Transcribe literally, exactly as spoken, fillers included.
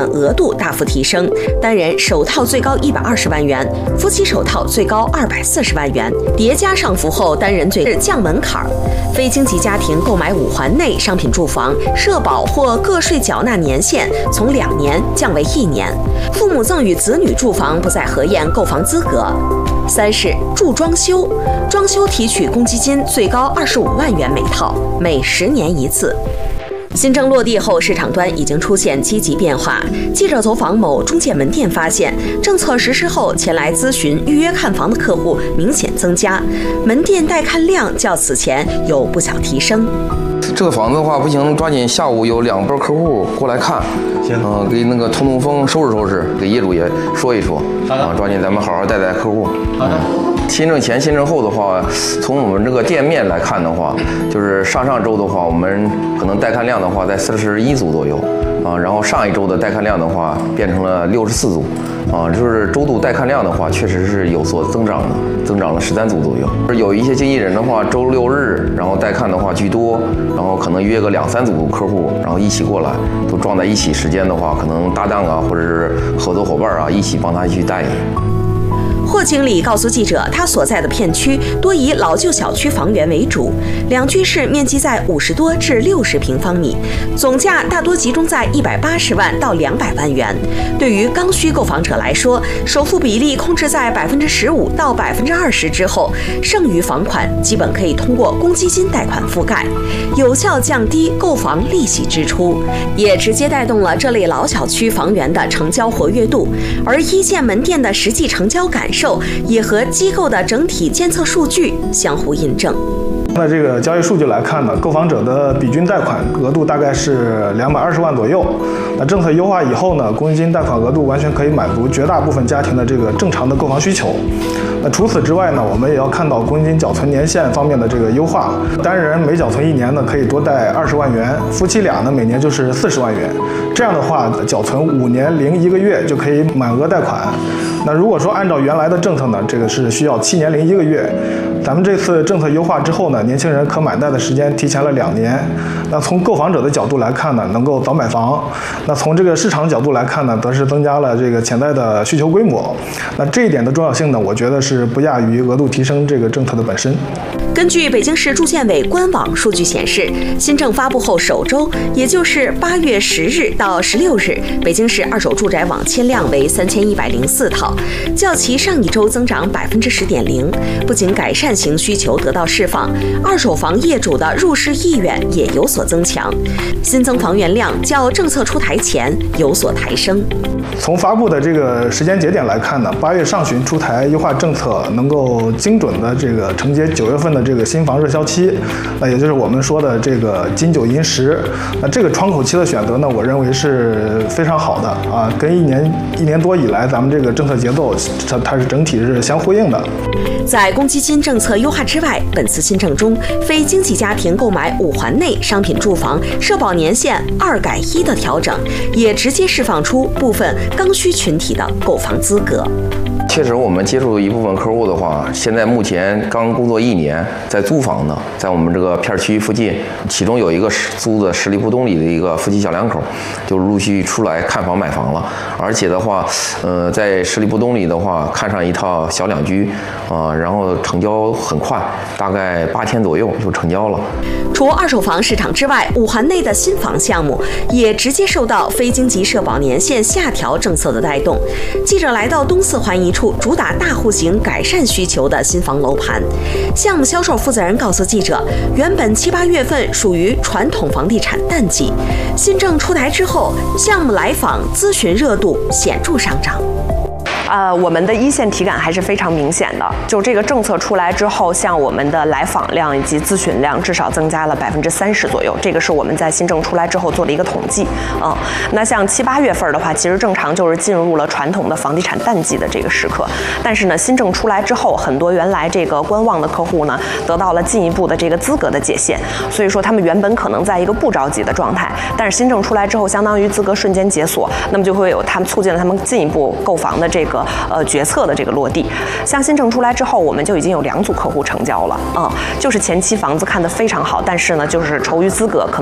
款额度大幅提升，单人首套最高一百二十万元，夫妻首套最高二百四十万元，叠加上浮后，单人最降门槛。非经济家庭购买五环内商品住房，社保或个税缴纳年限从两年降为一年。父母赠与子女住房不再核验购房资格。三是助装修，装修提取公积金最高二十五万元每套，每十年一次。新政落地后，市场端已经出现积极变化。记者走访某中介门店发现，政策实施后前来咨询、预约看房的客户明显增加，门店带看量较此前有不小提升。 这个房子的话，不行，抓紧下午有两波客户过来看，行，嗯、呃，给那个通通风，收拾收拾，给业主也说一说，啊，抓紧咱们好好带带客户。好的。新政前、新政后的话，从我们这个店面来看的话，就是上上周的话，我们可能带看量的话在四十一组左右，啊，然后上一周的带看量的话变成了六十四组，啊，就是周度带看量的话，确实是有所增长的，增长了十三组左右。有一些经纪人的话，周六日然后带看的话居多，然后可能约个两三组客户，然后一起过来，都撞在一起，时间的话，可能搭档啊，或者是合作伙伴啊，一起帮他去代理。 霍经理告诉记者，他所在的片区多以老旧小区房源为主，两居室面积在五十多至六十平方米，总价大多集中在一百八十万到两百万元。对于刚需购房者来说，首付比例控制在百分之十五到百分之二十之后，剩余房款基本可以通过公积金贷款覆盖，有效降低购房利息支出，也直接带动了这类老小区房源的成交活跃度。而一线门店的实际成交感受也和机构的整体监测数据相互印证。 那这个交易数据来看呢，购房者的比均贷款额度大概是两百二十万左右。那政策优化以后呢，公积金贷款额度完全可以满足绝大部分家庭的这个正常的购房需求。那除此之外呢，我们也要看到公积金缴存年限方面的这个优化，单人每缴存一年呢可以多贷二十万元，夫妻俩呢每年就是四十万元。这样的话，缴存五年零一个月就可以满额贷款。那如果说按照原来的政策呢，这个是需要七年零一个月。咱们这次政策优化之后呢，年轻人可买贷的时间提前了两年。那从购房者的角度来看呢，能够早买房；那从这个市场角度来看呢，则是增加了这个潜在的需求规模。那这一点的重要性呢，我觉得是不亚于额度提升这个政策的本身。 根据北京市住建委官网数据显示，新政发布后首周，也就是八月十日到十六日，北京市二手住宅网签量为三千一百零四套，较其上一周增长百分之十点零。不仅改善型需求得到释放，二手房业主的入市意愿也有所增强，新增房源量较政策出台前有所抬升。 从发布的这个时间节点来看呢，八月上旬出台优化政策，能够精准的这个承接九月份的这个新房热销期，那也就是我们说的这个金九银十。那这个窗口期的选择呢，我认为是非常好的啊，跟一年一年多以来咱们这个政策节奏，它它是整体是相呼应的。 在公积金政策优化之外，本次新政中，非经济家庭购买五环内商品住房社保年限二改一的调整，也直接释放出部分刚需群体的购房资格。 确实，我们接触一部分客户的话，现在目前刚工作一年，在租房的，在我们这个片区附近，其中有一个租的十里铺东里的一个夫妻小两口，就陆续出来看房买房了。而且的话，呃，在十里铺东里的话，看上一套小两居，啊、呃，然后成交很快，大概八天左右就成交了。 除二手房市场之外，五环内的新房项目也直接受到非经济社保年限下调政策的带动。记者来到东四环一处主打大户型改善需求的新房楼盘，项目销售负责人告诉记者，原本七八月份属于传统房地产淡季，新政出台之后，项目来访咨询热度显著上涨。 呃，我们的一线体感还是非常明显的。就这个政策出来之后，像我们的来访量以及咨询量至少增加了百分之三十左右，这个是我们在新政出来之后做的一个统计。嗯，那像七八月份的话，其实正常就是进入了传统的房地产淡季的这个时刻。但是呢，新政出来之后，很多原来这个观望的客户呢，得到了进一步的这个资格的解限，所以说他们原本可能在一个不着急的状态，但是新政出来之后，相当于资格瞬间解锁，那么就会有他们促进了他们进一步购房的这个。呃，决策的这个落地，像新政出来之后，我们就已经有两组客户成交了，嗯，就是前期房子看得非常好，但是呢，就是愁于资格，可能。